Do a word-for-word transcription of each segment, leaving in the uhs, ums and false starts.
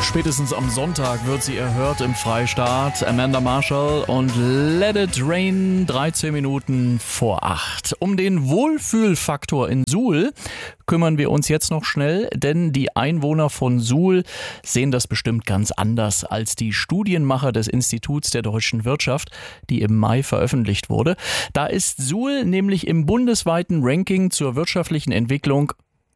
Spätestens am Sonntag wird sie erhört im Freistaat. Amanda Marshall und Let It Rain, dreizehn Minuten vor acht. Um den Wohlfühlfaktor in Suhl kümmern wir uns jetzt noch schnell, denn die Einwohner von Suhl sehen das bestimmt ganz anders als die Studienmacher des Instituts der deutschen Wirtschaft, die im Mai veröffentlicht wurde. Da ist Suhl nämlich im bundesweiten Ranking zur wirtschaftlichen Entwicklung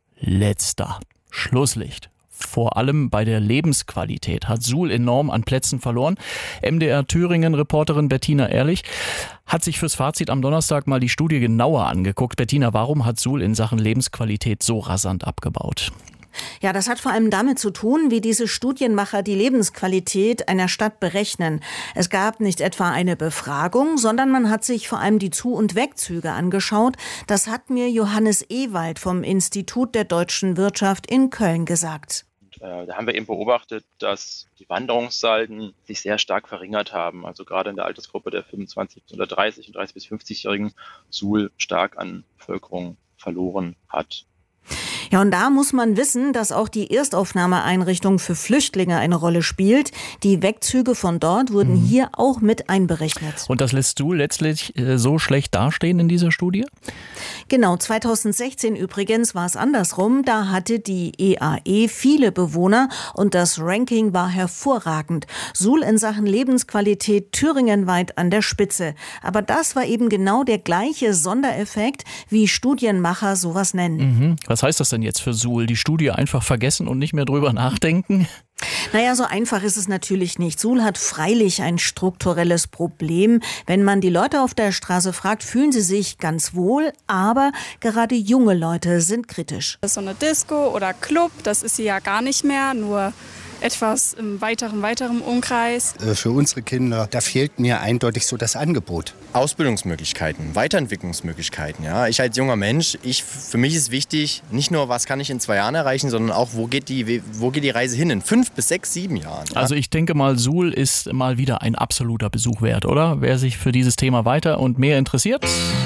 letzter. Schlusslicht. Vor allem bei der Lebensqualität hat Suhl enorm an Plätzen verloren. M D R Thüringen-Reporterin Bettina Ehrlich hat sich fürs Fazit am Donnerstag mal die Studie genauer angeguckt. Bettina, warum hat Suhl in Sachen Lebensqualität so rasant abgebaut? Ja, das hat vor allem damit zu tun, wie diese Studienmacher die Lebensqualität einer Stadt berechnen. Es gab nicht etwa eine Befragung, sondern man hat sich vor allem die Zu- und Wegzüge angeschaut. Das hat mir Johannes Ewald vom Institut der deutschen Wirtschaft in Köln gesagt. Da haben wir eben beobachtet, dass die Wanderungssalden sich sehr stark verringert haben. Also gerade in der Altersgruppe der fünfundzwanzig bis dreißig und dreißig bis fünfzigjährigen Suhl stark an Bevölkerung verloren hat. Ja, und da muss man wissen, dass auch die Erstaufnahmeeinrichtung für Flüchtlinge eine Rolle spielt. Die Wegzüge von dort wurden mhm. hier auch mit einberechnet. Und das lässt Suhl letztlich äh, so schlecht dastehen in dieser Studie? Genau, zweitausendsechzehn übrigens war es andersrum. Da hatte die E A E viele Bewohner und das Ranking war hervorragend. Suhl in Sachen Lebensqualität thüringenweit an der Spitze. Aber das war eben genau der gleiche Sondereffekt, wie Studienmacher sowas nennen. Mhm. Was heißt das denn jetzt für Suhl? Die Studie einfach vergessen und nicht mehr drüber nachdenken? Naja, so einfach ist es natürlich nicht. Suhl hat freilich ein strukturelles Problem. Wenn man die Leute auf der Straße fragt, fühlen sie sich ganz wohl, aber gerade junge Leute sind kritisch. So eine Disco oder Club, das ist sie ja gar nicht mehr, nur etwas im weiteren, weiteren Umkreis. Für unsere Kinder, da fehlt mir eindeutig so das Angebot. Ausbildungsmöglichkeiten, Weiterentwicklungsmöglichkeiten. Ja, ich als junger Mensch, ich, für mich ist wichtig, nicht nur, was kann ich in zwei Jahren erreichen, sondern auch, wo geht die, wo geht die Reise hin in fünf bis sechs, sieben Jahren. Ja? Also ich denke mal, Suhl ist mal wieder ein absoluter Besuch wert, oder? Wer sich für dieses Thema weiter und mehr interessiert,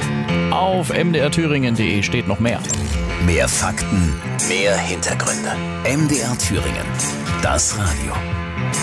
auf m d r thüringen punkt d e steht noch mehr. Mehr Fakten, mehr Hintergründe. M D R Thüringen. Das Radio.